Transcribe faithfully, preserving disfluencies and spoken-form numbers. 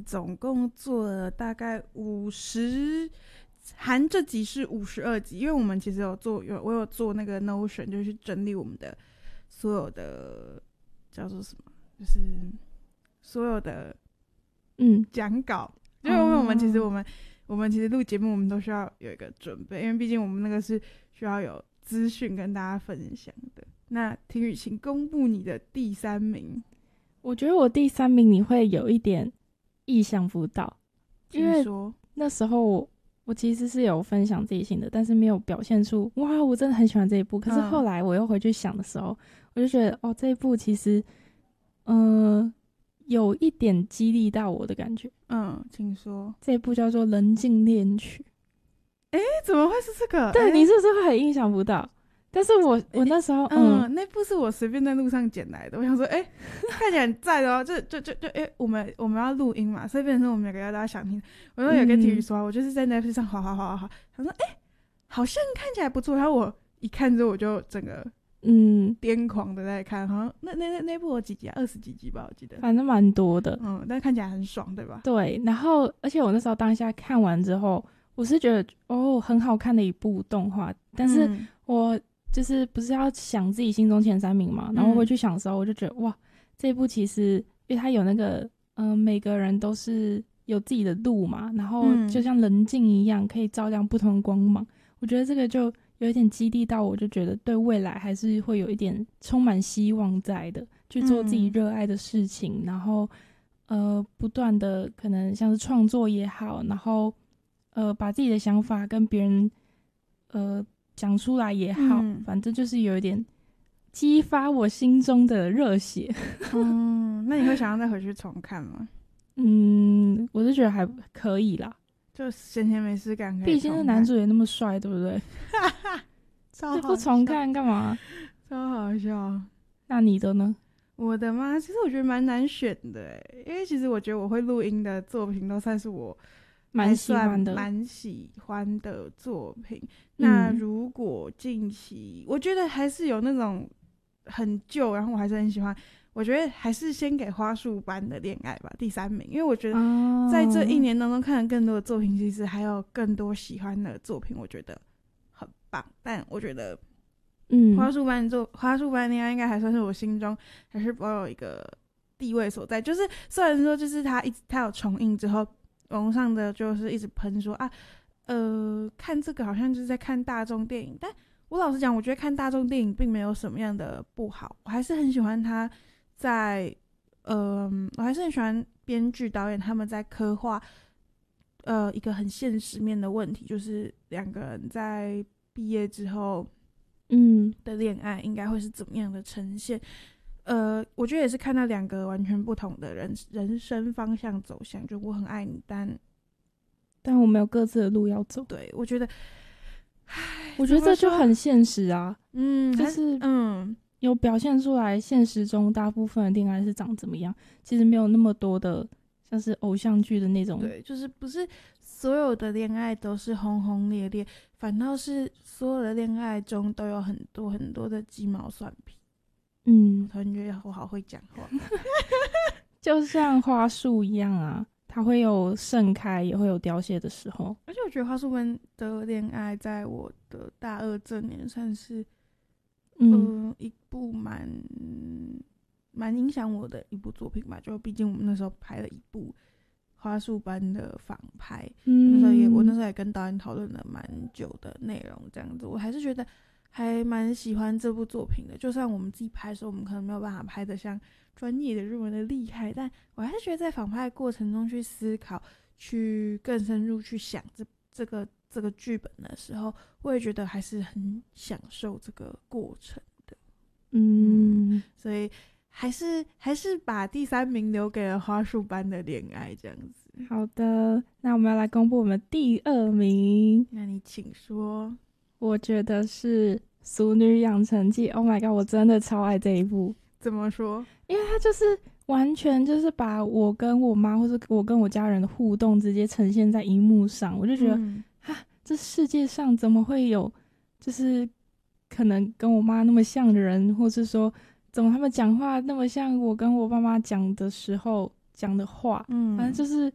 总共做了大概五十，含这集是五十二集，因为我们其实有做有我有做那个 Notion， 就是整理我们的所有的叫做什么，就是所有的嗯讲稿，因为我们其实我们、哦、我们其实录节目我们都需要有一个准备，因为毕竟我们那个是需要有资讯跟大家分享的。那婷雨，请公布你的第三名。 我觉得我第三名你会有一点意想不到，因为那时候我我其实是有分享自己心得，但是没有表现出哇我真的很喜欢这一部。可是后来我又回去想的时候，嗯、我就觉得哦这一部其实嗯、呃、有一点激励到我的感觉。 嗯，请说。 这一部叫做《人尽恋曲》。 哎，怎么会是这个？ 对，你是不是会很意想不到？但是我我那时候嗯, 嗯，那部是我随便在路上捡来的，我想说，哎，看起来很赞哦，就就就就，哎，我们我们要录音嘛，所以变成我们两个要大家想听。我说有跟体育说、嗯，我就是在 Netflix 上滑滑滑滑滑，他说，哎，好像看起来不错，然后我一看之后，我就整个嗯癫狂的在看，好像那那那那部有几集啊？二十几集吧，我记得， 反正蛮多的， 嗯，但看起来很爽，对吧？ 对，然后而且我那时候当下看完之后，我是觉得哦很好看的一部动画，但是我。就是不是要想自己心中前三名嘛，然后回去想的时候我就觉得、嗯、哇这一部其实因为它有那个嗯、呃，每个人都是有自己的路嘛，然后就像棱镜一样可以照亮不同的光芒、嗯、我觉得这个就有一点激励到我，就觉得对未来还是会有一点充满希望在的，去做自己热爱的事情、嗯、然后呃不断的可能像是创作也好，然后呃把自己的想法跟别人呃讲出来也好、嗯、反正就是有一点激发我心中的热血。 嗯，那你会想要再回去重看吗？ 嗯，我是觉得还可以啦， 就闲闲没事干可以重看， 毕竟是男主也那么帅，对不对？ 超好笑， 不重看干嘛？ 超好笑。 那你的呢？ 我的吗？其实我觉得蛮难选的耶，因为其实我觉得我会录音的作品都算是我蛮喜欢的蛮喜欢的作品、嗯、那如果近期我觉得还是有那种很旧然后我还是很喜欢，我觉得还是先给花束般的恋爱吧，第三名。因为我觉得在这一年当中看了更多的作品，其实还有更多喜欢的作品我觉得很棒，但我觉得嗯，花束般的花束般恋爱应该还算是我心中还是保有一个地位所在，就是虽然说就是它一它有重映之后网络上的就是一直喷说啊，呃，看这个好像就是在看大众电影，但我老实讲，我觉得看大众电影并没有什么样的不好，我还是很喜欢他在，呃，我还是很喜欢编剧导演他们在刻画，呃，一个很现实面的问题，就是两个人在毕业之后，嗯的恋爱应该会是怎么样的呈现。呃，我觉得也是看到两个完全不同的人人生方向走向，就我很爱你，但但我们有各自的路要走。 对，我觉得， 我觉得这就很现实啊， 嗯， 就是嗯，有表现出来现实中大部分的恋爱是长怎么样，其实没有那么多的像是偶像剧的那种， 对，就是不是所有的恋爱都是轰轰烈烈，反倒是所有的恋爱中都有很多很多的鸡毛蒜皮。嗯，我突然觉得我好会讲话， 就像花束一样啊，它会有盛开，也会有凋谢的时候。 而且我觉得花束般的恋爱，在我的大二这年算是，嗯、呃，一部蛮蛮影响我的一部作品吧。就毕竟我们那时候拍了一部花束般的仿拍，嗯、那时候也我那时候也跟导演讨论了蛮久的内容，这样子，我还是觉得。还蛮喜欢这部作品的，就算我们自己拍的时候我们可能没有办法拍得像专业的日文的厉害，但我还是觉得在仿拍的过程中去思考，去更深入去想这这个这个剧本的时候，我也觉得还是很享受这个过程的。嗯，所以还是还是把第三名留给了花束般的恋爱这样子。 好的，那我们要来公布我们第二名， 那你请说。 我觉得是《俗女养成记》 Oh my god， 我真的超爱这一部。 怎么说？ 因为它就是完全就是把我跟我妈或者我跟我家人的互动直接呈现在荧幕上，我就觉得、嗯、啊，这世界上怎么会有就是可能跟我妈那么像的人，或是说怎么他们讲话那么像我跟我爸妈讲的时候讲的话，嗯，反正就是